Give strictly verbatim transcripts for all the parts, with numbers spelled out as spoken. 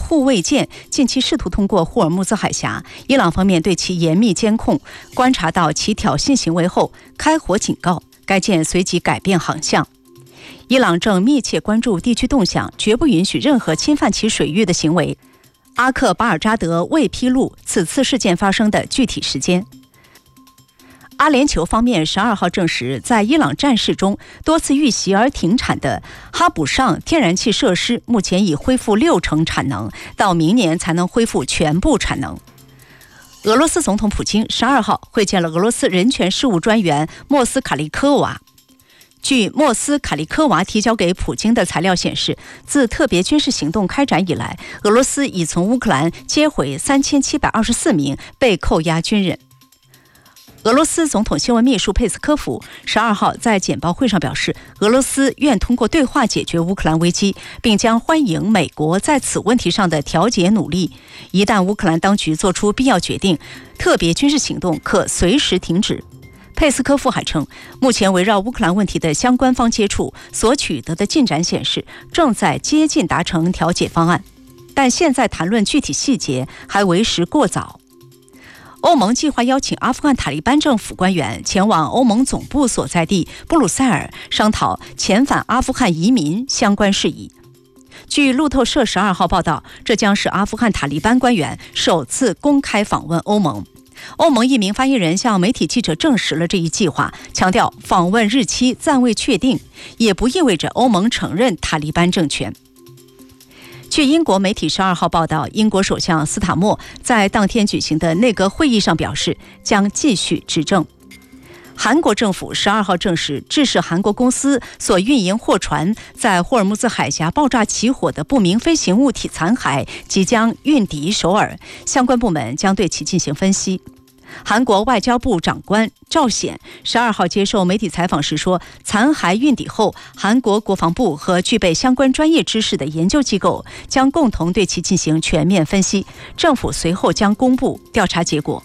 护卫舰近期试图通过霍尔木兹海峡，伊朗方面对其严密监控，观察到其挑衅行为后开火警告，该舰随即改变航向。伊朗正密切关注地区动向，绝不允许任何侵犯其水域的行为。阿克巴尔扎德未披露此次事件发生的具体时间。阿联酋方面十二号证实，在伊朗战事中多次遇袭而停产的哈卜尚天然气设施目前已恢复六成产能，到明年才能恢复全部产能。俄罗斯总统普京十二号会见了俄罗斯人权事务专员莫斯卡利科娃。据莫斯卡利科娃提交给普京的材料显示，自特别军事行动开展以来，俄罗斯已从乌克兰接回三千七百二十四名被扣押军人。俄罗斯总统新闻秘书佩斯科夫十二号在简报会上表示，俄罗斯愿通过对话解决乌克兰危机，并将欢迎美国在此问题上的调解努力。一旦乌克兰当局做出必要决定，特别军事行动可随时停止。佩斯科夫还称，目前围绕乌克兰问题的相关方接触所取得的进展显示，正在接近达成调解方案，但现在谈论具体细节还为时过早。欧盟计划邀请阿富汗塔利班政府官员前往欧盟总部所在地布鲁塞尔，商讨遣返阿富汗移民相关事宜。据路透社十二号报道，这将是阿富汗塔利班官员首次公开访问欧盟。欧盟一名发言人向媒体记者证实了这一计划，强调访问日期暂未确定，也不意味着欧盟承认塔利班政权。据英国媒体十二号报道，英国首相斯塔默在当天举行的内阁会议上表示，将继续执政。韩国政府十二号证实，致使韩国公司所运营货船在霍尔木兹海峡爆炸起火的不明飞行物体残骸即将运抵首尔，相关部门将对其进行分析。韩国外交部长官赵显十二号接受媒体采访时说，残骸运抵后，韩国国防部和具备相关专业知识的研究机构将共同对其进行全面分析，政府随后将公布调查结果。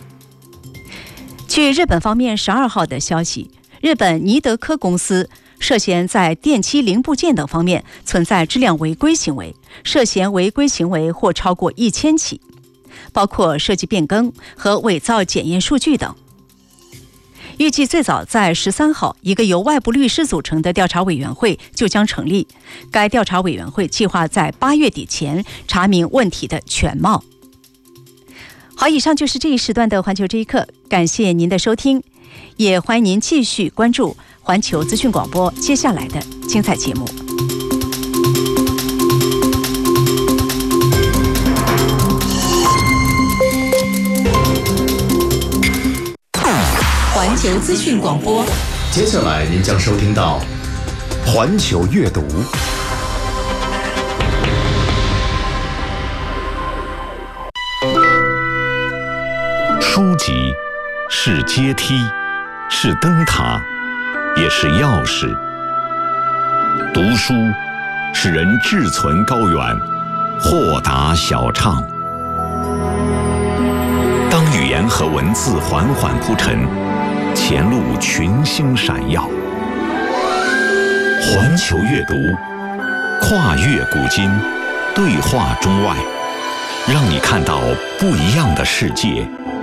据日本方面十二号的消息，日本尼德科公司涉嫌在电机零部件等方面存在质量违规行为，涉嫌违规行为或超过一千起，包括设计变更和伪造检验数据等。预计最早在十三号，一个由外部律师组成的调查委员会就将成立。该调查委员会计划在八月底前查明问题的全貌。好，以上就是这一时段的环球这一刻，感谢您的收听，也欢迎您继续关注环球资讯广播接下来的精彩节目。环球资讯广播， 接下来您将收听到环球阅读。书籍是阶梯，是灯塔，也是钥匙。读书使人志存高远，豁达小畅。当语言和文字缓缓铺陈，前路群星闪耀。环球阅读，跨越古今，对话中外，让你看到不一样的世界，